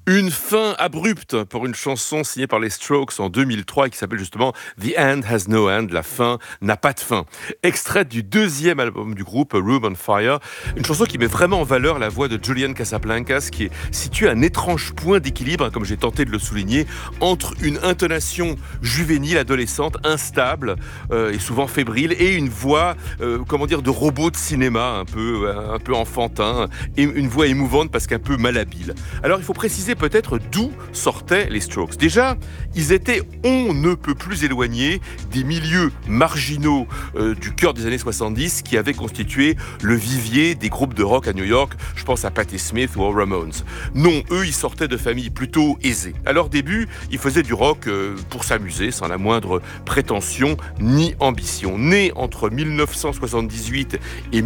Une fin abrupte pour une chanson signée par les Strokes en 2003 et qui s'appelle justement The End Has No End, la fin n'a pas de fin. Extraite du deuxième album du groupe, Room on Fire, une chanson qui met vraiment en valeur la voix de Julian Casablancas, qui est située à un étrange point d'équilibre, comme j'ai tenté de le souligner, entre une intonation juvénile, adolescente, instable et souvent fébrile, et une voix, de robot de cinéma, un peu enfantin, et une voix émouvante parce qu'un peu malhabile. Alors il faut préciser peut-être d'où sortaient les Strokes. Déjà, ils étaient on ne peut plus éloignés des milieux marginaux du cœur des années 70 qui avaient constitué le vivier des groupes de rock à New York. Je pense à Patti Smith ou aux Ramones. Non, eux, ils sortaient de familles plutôt aisées. À leur début, ils faisaient du rock pour s'amuser, sans la moindre prétention ni ambition. Nés entre 1978 et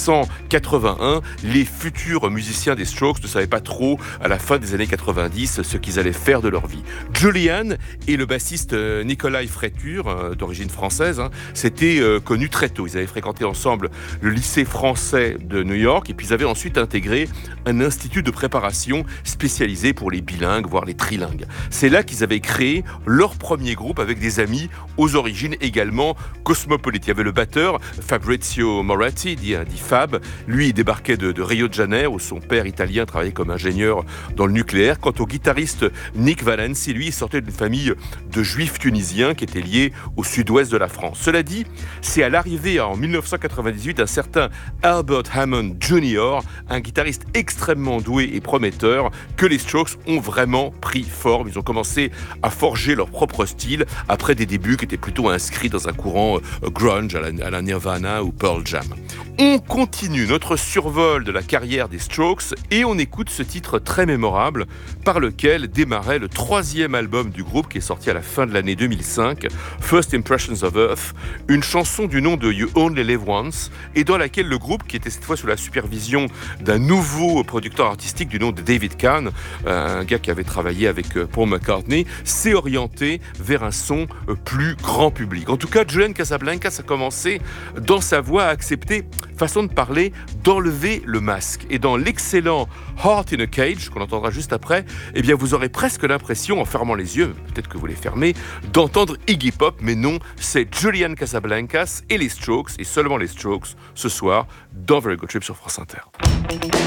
1981, les futurs musiciens des Strokes ne savaient pas trop, à la fin des années 90, ce qu'ils allaient faire de leur vie. Julian et le bassiste Nikolai Freitur, d'origine française, s'étaient connus très tôt. Ils avaient fréquenté ensemble le lycée français de New York et puis ils avaient ensuite intégré un institut de préparation spécialisé pour les bilingues, voire les trilingues. C'est là qu'ils avaient créé leur premier groupe avec des amis aux origines également cosmopolites. Il y avait le batteur Fabrizio Moretti, dit Fab. Lui, il débarquait de Rio de Janeiro, où son père italien travaillait comme ingénieur dans le nucléaire. Quant au guitariste Nick Valenci, lui, il sortait d'une famille de juifs tunisiens qui étaient liés au sud-ouest de la France. Cela dit, c'est à l'arrivée en 1998 d'un certain Albert Hammond Jr., un guitariste extrêmement doué et prometteur, que les Strokes ont vraiment pris forme. Ils ont commencé à forger leur propre style après des débuts qui étaient plutôt inscrits dans un courant grunge à la Nirvana ou Pearl Jam. On continue notre survol de la carrière des Strokes et on écoute ce titre très mémorable par lequel démarrait le troisième album du groupe qui est sorti à la fin de l'année 2005, First Impressions of Earth, une chanson du nom de You Only Live Once et dans laquelle le groupe, qui était cette fois sous la supervision d'un nouveau producteur artistique du nom de David Kahn, un gars qui avait travaillé avec Paul McCartney, s'est orienté vers un son plus grand public. En tout cas, Julian Casablancas a commencé dans sa voix à accepter, façon de parler, d'enlever le masque. Et dans l'excellent Heart in a Cage, qu'on entendra juste après, eh bien vous aurez presque l'impression, en fermant les yeux, peut-être que vous les fermez, d'entendre Iggy Pop, mais non, c'est Julian Casablancas et les Strokes, et seulement les Strokes, ce soir, dans Very Good Trip sur France Inter.